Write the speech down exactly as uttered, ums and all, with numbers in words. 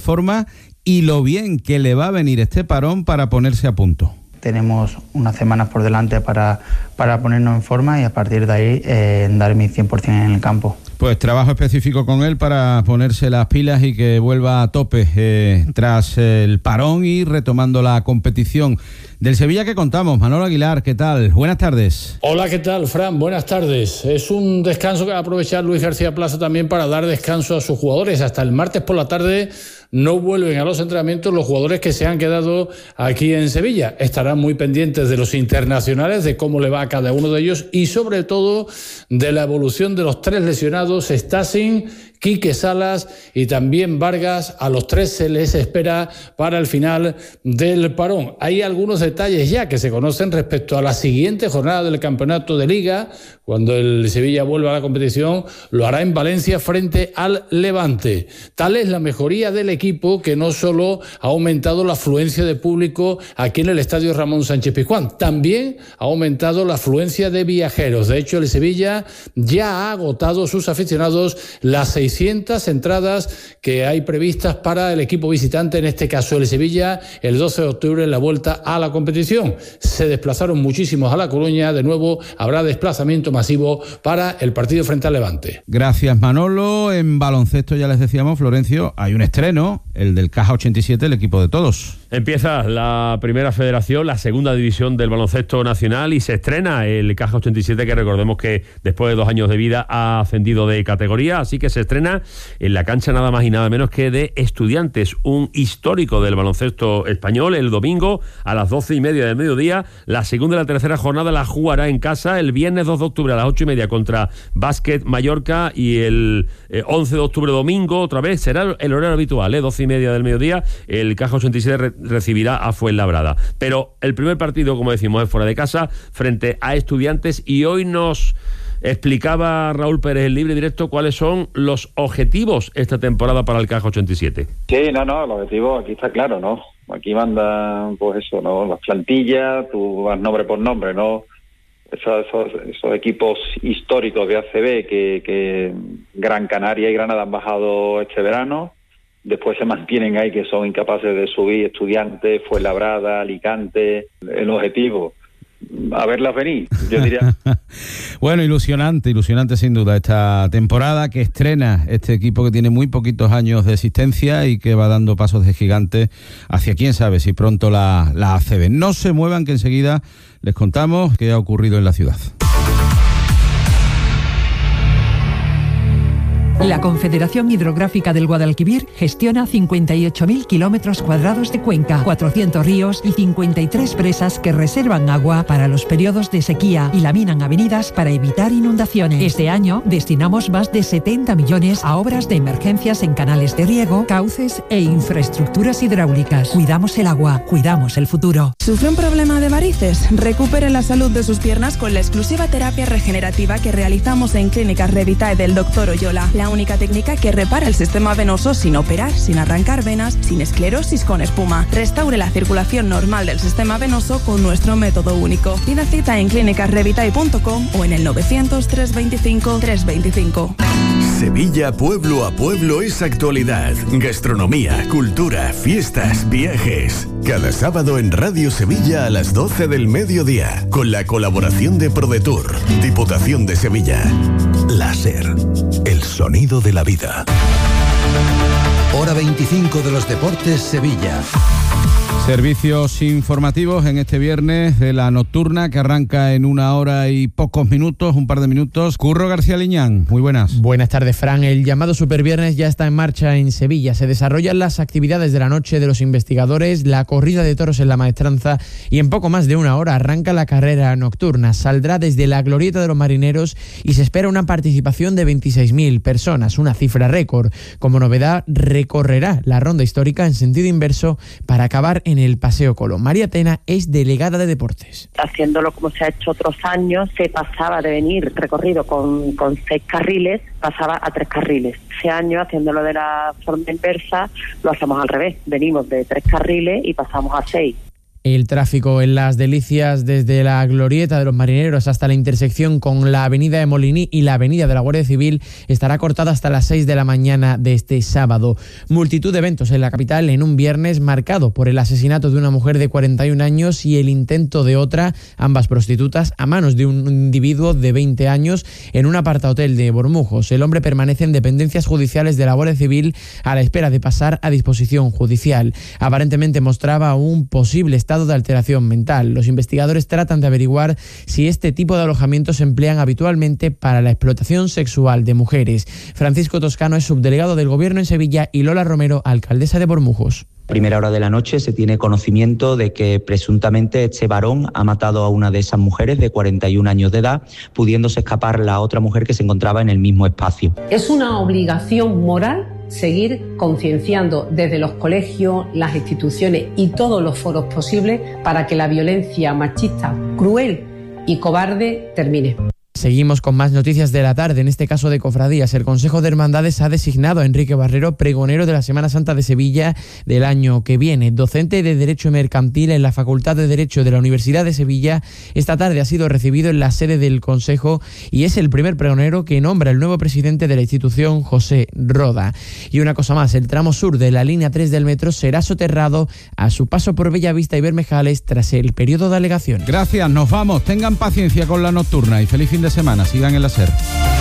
forma y lo bien que le va a venir este parón para ponerse a punto. Tenemos unas semanas por delante para, para ponernos en forma y a partir de ahí eh, dar mi cien por ciento en el campo. Pues trabajo específico con él para ponerse las pilas y que vuelva a tope eh, tras el parón y retomando la competición. Del Sevilla, ¿qué contamos? Manolo Aguilar, ¿qué tal? Buenas tardes. Hola, ¿qué tal, Fran? Buenas tardes. Es un descanso que va a aprovechar Luis García Plaza también para dar descanso a sus jugadores. Hasta el martes por la tarde no vuelven a los entrenamientos los jugadores que se han quedado aquí en Sevilla. Estarán muy pendientes de los internacionales, de cómo le va a cada uno de ellos y sobre todo de la evolución de los tres lesionados, Stacing, Quique Salas y también Vargas. A los tres se les espera para el final del parón. Hay algunos detalles ya que se conocen respecto a la siguiente jornada del campeonato de Liga. Cuando el Sevilla vuelva a la competición, lo hará en Valencia frente al Levante. Tal es la mejoría del equipo que no solo ha aumentado la afluencia de público aquí en el estadio Ramón Sánchez Pizjuán, también ha aumentado la afluencia de viajeros. De hecho, el Sevilla ya ha agotado sus aficionados las seiscientas entradas que hay previstas para el equipo visitante, en este caso el Sevilla, el doce de octubre en la vuelta a la competición. Se desplazaron muchísimos a La Coruña, de nuevo habrá desplazamiento masivo para el partido frente al Levante. Gracias, Manolo. En baloncesto, ya les decíamos, Florencio, hay un estreno, el del Caja ochenta y siete, el equipo de todos. Empieza la primera federación, la segunda división del baloncesto nacional, y se estrena el Caja ochenta y siete, que recordemos que después de dos años de vida ha ascendido de categoría, así que se estrena en la cancha nada más y nada menos que de Estudiantes, un histórico del baloncesto español. El domingo a las doce y media del mediodía, la segunda y la tercera jornada la jugará en casa el viernes dos de octubre a las ocho y media contra Básquet Mallorca, y el eh, once de octubre domingo otra vez será el horario habitual, eh, doce y media del mediodía, el Caja ochenta y siete re- recibirá a Fuenlabrada. Pero el primer partido, como decimos, es fuera de casa frente a Estudiantes, y hoy nos explicaba Raúl Pérez en Libre Directo cuáles son los objetivos esta temporada para el Caja ochenta y siete. Sí, no, no, el objetivo aquí está claro, ¿no? Aquí mandan, pues eso, ¿no? Las plantillas, tú vas nombre por nombre, ¿no? Esos, esos, esos equipos históricos de A C B que, que Gran Canaria y Granada han bajado este verano, después se mantienen ahí, que son incapaces de subir. Estudiantes, Fuenlabrada, Alicante. El objetivo, a verlas venir, yo diría. Bueno, ilusionante, ilusionante sin duda esta temporada que estrena este equipo que tiene muy poquitos años de existencia y que va dando pasos de gigante hacia, quién sabe, si pronto la, la A C B. No se muevan, que enseguida les contamos qué ha ocurrido en la ciudad. La Confederación Hidrográfica del Guadalquivir gestiona cincuenta y ocho mil kilómetros cuadrados de cuenca, cuatrocientos ríos y cincuenta y tres presas que reservan agua para los periodos de sequía y laminan avenidas para evitar inundaciones. Este año destinamos más de setenta millones a obras de emergencias en canales de riego, cauces e infraestructuras hidráulicas. Cuidamos el agua, cuidamos el futuro. ¿Sufre un problema de varices? Recupere la salud de sus piernas con la exclusiva terapia regenerativa que realizamos en Clínicas Revitae del doctor Oyola. La única técnica que repara el sistema venoso sin operar, sin arrancar venas, sin esclerosis con espuma. Restaure la circulación normal del sistema venoso con nuestro método único. Pida cita en clínicas revitae punto com o en el novecientos, trescientos veinticinco, trescientos veinticinco. Sevilla pueblo a pueblo es actualidad, gastronomía, cultura, fiestas, viajes. Cada sábado en Radio Sevilla a las doce del mediodía, con la colaboración de ProDetour, Diputación de Sevilla. Láser, el sonido de la vida. Hora veinticinco de los deportes, Sevilla. Servicios informativos en este viernes de la nocturna que arranca en una hora y pocos minutos, un par de minutos. Curro García Liñán, muy buenas. Buenas tardes, Fran. El llamado Superviernes ya está en marcha en Sevilla. Se desarrollan las actividades de la noche de los investigadores, la corrida de toros en la Maestranza y en poco más de una hora arranca la carrera nocturna. Saldrá desde la Glorieta de los Marineros y se espera una participación de veintiséis mil personas, una cifra récord. Como novedad, recorrerá la ronda histórica en sentido inverso para acabar en el Paseo Colón. María Tena es delegada de deportes. Haciéndolo como se ha hecho otros años, se pasaba de venir recorrido con, con seis carriles, pasaba a tres carriles. Este año, haciéndolo de la forma inversa, lo hacemos al revés. Venimos de tres carriles y pasamos a seis. El tráfico en Las Delicias desde la Glorieta de los Marineros hasta la intersección con la avenida de Moliní y la avenida de la Guardia Civil estará cortada hasta las seis de la mañana de este sábado. Multitud de eventos en la capital en un viernes marcado por el asesinato de una mujer de cuarenta y un años y el intento de otra, ambas prostitutas, a manos de un individuo de veinte años en un apartahotel de Bormujos. El hombre permanece en dependencias judiciales de la Guardia Civil a la espera de pasar a disposición judicial. Aparentemente mostraba un posible estado de alteración mental. Los investigadores tratan de averiguar si este tipo de alojamientos se emplean habitualmente para la explotación sexual de mujeres. Francisco Toscano es subdelegado del Gobierno en Sevilla y Lola Romero, alcaldesa de Bormujos. Primera hora de la noche se tiene conocimiento de que presuntamente este varón ha matado a una de esas mujeres de cuarenta y un años de edad, pudiéndose escapar la otra mujer que se encontraba en el mismo espacio. Es una obligación moral seguir concienciando desde los colegios, las instituciones y todos los foros posibles para que la violencia machista, cruel y cobarde termine. Seguimos con más noticias de la tarde, en este caso de cofradías. El Consejo de Hermandades ha designado a Enrique Barrero pregonero de la Semana Santa de Sevilla del año que viene. Docente de Derecho Mercantil en la Facultad de Derecho de la Universidad de Sevilla, esta tarde ha sido recibido en la sede del Consejo y es el primer pregonero que nombra el nuevo presidente de la institución, José Roda. Y una cosa más, el tramo sur de la línea tres del metro será soterrado a su paso por Bellavista y Bermejales tras el periodo de alegación. Gracias, nos vamos. Tengan paciencia con la nocturna y feliz fin de semana. Sigan en la SER.